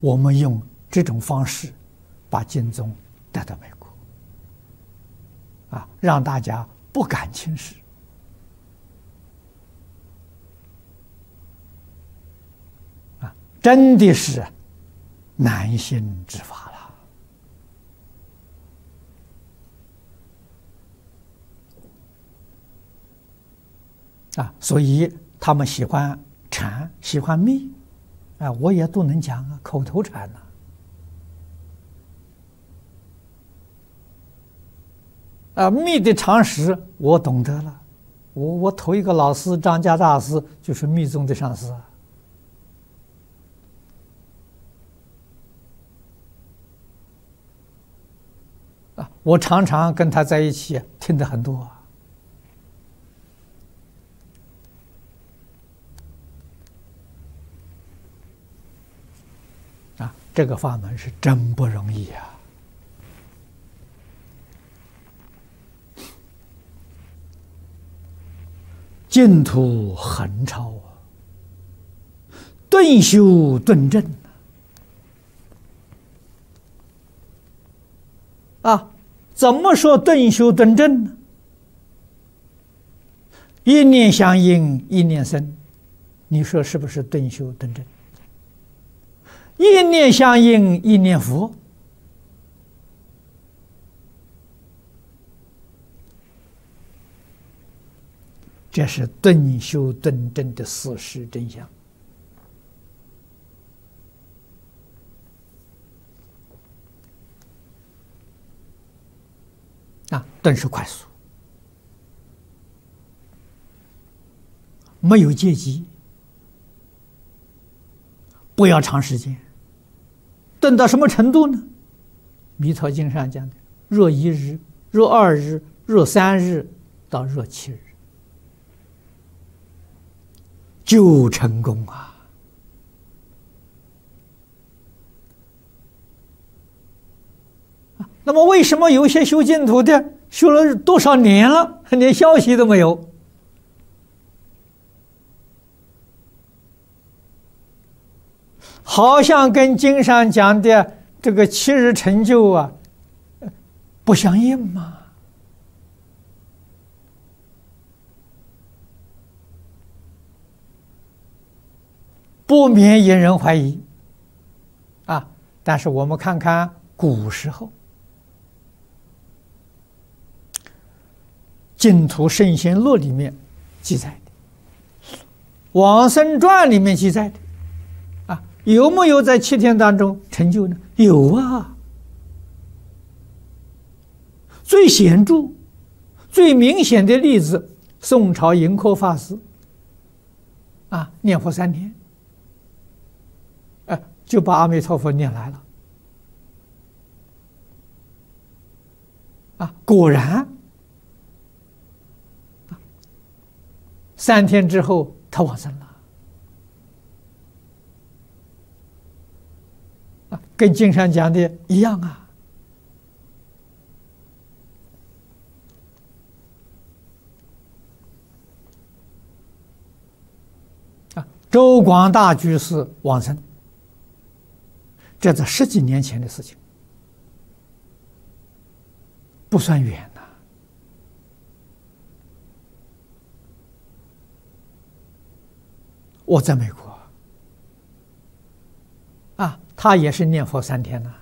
我们用这种方式把经宗带到美国，让大家不敢轻视，真的是难行之法了。所以他们喜欢禅，喜欢密，我也都能讲口头禅密的常识我懂得了。我头一个老师张家大师就是密宗的上师我常常跟他在一起，听得很多这个法门是真不容易净土横超顿修顿证怎么说顿修顿证呢？一念相应，一念生，你说是不是顿修顿证？一念相应，一念佛，这是顿修顿证的事实真相顿是快速，没有阶级，不要长时间。顿到什么程度呢？弥陀经上讲的，若一日，若二日，若三日，到若7日，就成功那么为什么有些修净土的修了多少年了，连消息都没有？好像跟经上讲的这个7日成就不相应嘛。不免引人怀疑但是我们看看古时候净土圣贤录里面记载的，往生传里面记载的有没有在7天当中成就呢？有最显著最明显的例子，宋朝盈科法师念佛3天就把阿弥陀佛念来了果然3天之后他往生了跟经上讲的一样周广大居士往生，这在10几年前的事情，不算远我在美国他也是念佛3天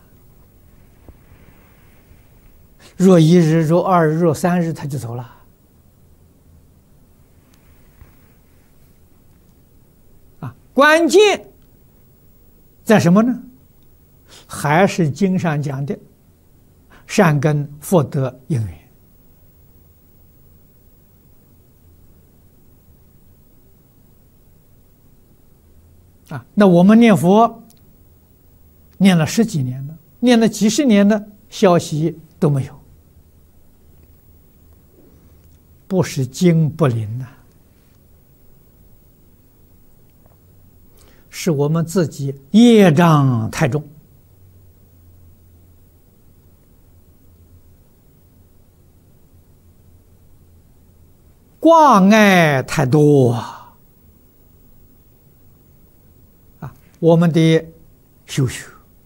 若1日，若2日，若3日他就走了关键在什么呢？还是经上讲的善根福德因缘那我们念佛念了10几年了，念了几十年了，消息都没有，不是经不灵是我们自己业障太重，挂碍太多我们的修学。